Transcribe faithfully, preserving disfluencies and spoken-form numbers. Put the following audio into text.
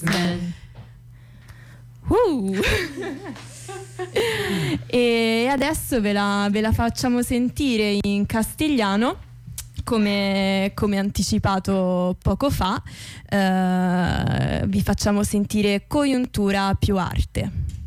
Uh. E adesso ve la, ve la facciamo sentire in castigliano, come, come anticipato poco fa. Uh, vi facciamo sentire Coiuntura più arte.